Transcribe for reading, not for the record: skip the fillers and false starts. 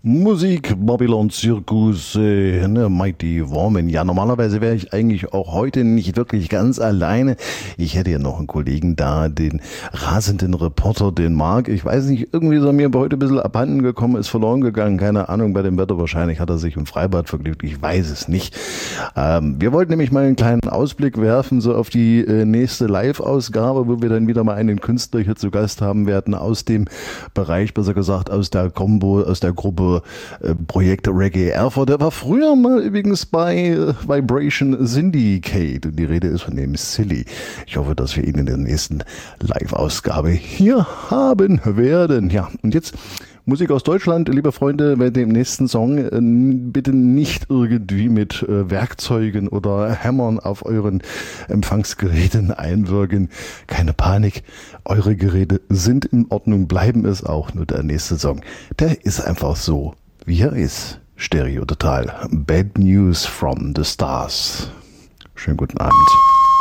Musik, Babylon Zirkus, Mighty Woman. Ja, normalerweise wäre ich eigentlich auch heute nicht wirklich ganz alleine. Ich hätte ja noch einen Kollegen da, den rasenden Reporter, den Marc. Ich weiß nicht, irgendwie ist er mir heute ein bisschen abhanden gekommen, ist verloren gegangen. Keine Ahnung, bei dem Wetter wahrscheinlich hat er sich im Freibad vergnügt. Ich weiß es nicht. Wir wollten nämlich mal einen kleinen Ausblick werfen, so auf die nächste Live-Ausgabe, wo wir dann wieder mal einen Künstler hier zu Gast haben werden aus dem Bereich, besser gesagt aus der Gruppe Projekt Reggae Erfurt. Der war früher mal übrigens bei Vibration Syndicate. Die Rede ist von dem Silly. Ich hoffe, dass wir ihn in der nächsten Live-Ausgabe hier haben werden. Ja, und jetzt Musik aus Deutschland, liebe Freunde, bei dem nächsten Song bitte nicht irgendwie mit Werkzeugen oder Hämmern auf euren Empfangsgeräten einwirken. Keine Panik, eure Geräte sind in Ordnung, bleiben es auch. Nur der nächste Song, der ist einfach so, wie er ist. Stereo total. Bad News from the Stars. Schönen guten Abend.